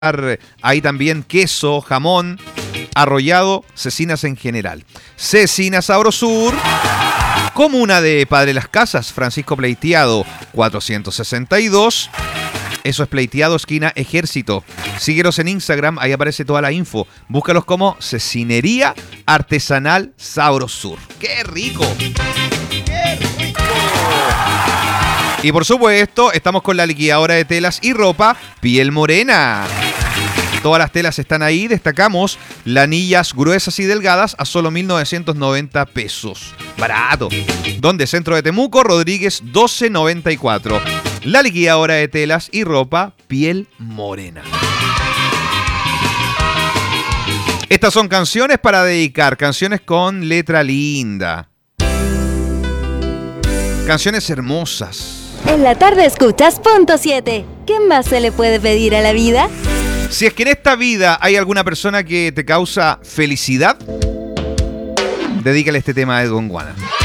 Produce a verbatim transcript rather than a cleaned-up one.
Hay también queso, jamón, arrollado, cecinas en general. Cecina Sabrosur, comuna de Padre Las Casas, Francisco Pleiteado, cuatrocientos sesenta y dos. Eso es Pleiteado, esquina Ejército. Síguelos en Instagram, ahí aparece toda la info. Búscalos como Cecinería Artesanal Sabrosur. ¡Qué rico! ¡Qué rico! Y por supuesto, estamos con la liquidadora de telas y ropa Piel Morena. Todas las telas están ahí. Destacamos lanillas gruesas y delgadas a solo mil novecientos noventa pesos. Barato. Donde Centro de Temuco, Rodríguez doce noventa y cuatro. La liquidadora de telas y ropa Piel Morena. Estas son canciones para dedicar. Canciones con letra linda. Canciones hermosas. En la tarde escuchas Punto siete. ¿Qué más se le puede pedir a la vida? Si es que en esta vida hay alguna persona que te causa felicidad, dedícale este tema a Edwin Guana.